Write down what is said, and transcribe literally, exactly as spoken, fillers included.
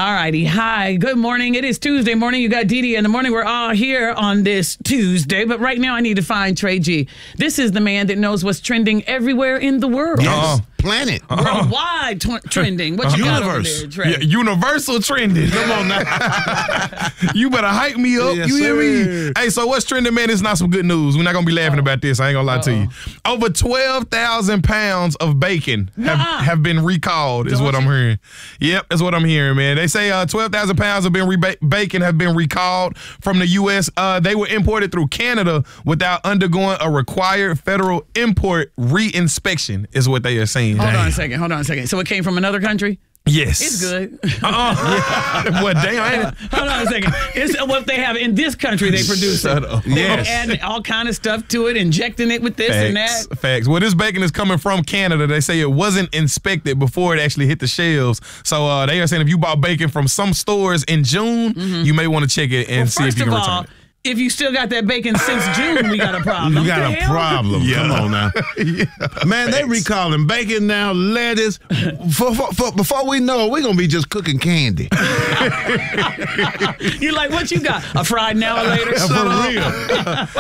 All righty. Hi. Good morning. It is Tuesday morning. You got Dee Dee in the morning. We're all here on this Tuesday. But right now I need to find Trey G. This is the man that knows what's trending everywhere in the world. Yes. Uh, planet. Worldwide t- trending. What you got over there, Trey? Yeah, universal trending. Come on now. You better hype me up. Yes, you hear sir. me? Hey, so what's trending, man? It's not some good news. We're not going to be laughing about this. I ain't going to lie to you. Over twelve thousand pounds of bacon have, Nuh-uh. have been recalled is Don't what I'm you- hearing. Yep, that's what I'm hearing, man. They say uh, twelve thousand pounds of been re- bacon have been recalled from the U S Uh, they were imported through Canada without undergoing a required federal import re-inspection is what they are saying. Hold on Damn. a second. Hold on a second. So it came from another country? Yes. It's good. Uh-uh. What, damn, I ain't- Hold on a second. It's what they have in this country. They produce Shut it. up. They're Yes. adding all kind of stuff to it, injecting it with this and Facts. that. Facts. Well, this bacon is coming from Canada. They say it wasn't inspected before it actually hit the shelves. So uh, they are saying if you bought bacon from some stores in June, you may want to check it and Well, see if first you of can all, return it. if you still got that bacon since June, we got a problem. You What got the a hell? problem. Yeah. Come on now. Man, they Facts. recalling bacon now, lettuce. For, for, for, before we know it, we're going to be just cooking candy. You like, what you got? A fried now or later? For real.